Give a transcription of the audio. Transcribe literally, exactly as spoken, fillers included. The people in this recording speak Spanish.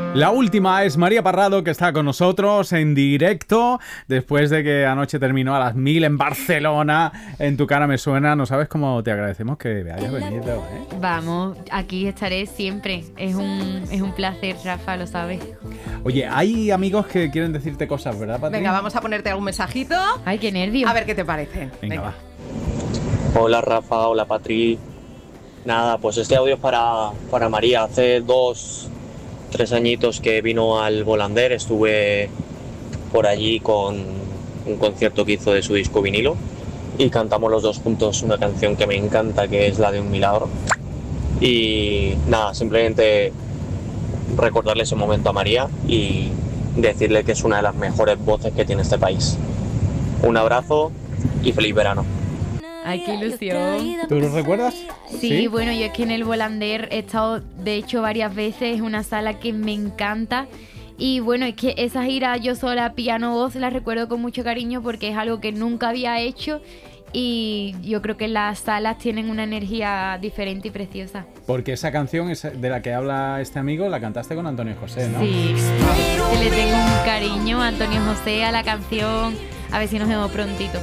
La última es María Parrado, que está con nosotros en directo después de que anoche terminó a las mil en Barcelona. En Tu Cara Me Suena. No sabes cómo te agradecemos que hayas venido, ¿eh? Vamos, aquí estaré siempre. Es un, es un placer, Rafa, lo sabes. Oye, hay amigos que quieren decirte cosas, ¿verdad, Patri? Venga, vamos a ponerte algún mensajito. Ay, qué nervio. A ver qué te parece. Venga, Venga. va. Hola Rafa, hola Patri. Nada, pues este audio es para, para María. Hace dos, tres añitos que vino al Volander, estuve por allí con un concierto que hizo de su disco vinilo y cantamos los dos juntos una canción que me encanta, que es la de Un Milagro. Y nada, simplemente recordarle ese momento a María y decirle que es una de las mejores voces que tiene este país. Un abrazo y feliz verano. Ay, qué ilusión. ¿Tú lo recuerdas? Sí, ¿Sí? Bueno, yo es que en el Volander he estado, de hecho, varias veces. Es una sala que me encanta. Y bueno, es que esa gira yo sola, piano, voz, la recuerdo con mucho cariño porque es algo que nunca había hecho. Y yo creo que las salas tienen una energía diferente y preciosa. Porque esa canción es de la que habla este amigo la cantaste con Antonio José, ¿no? Sí, que le tengo un cariño a Antonio José, a la canción. A ver si nos vemos prontito.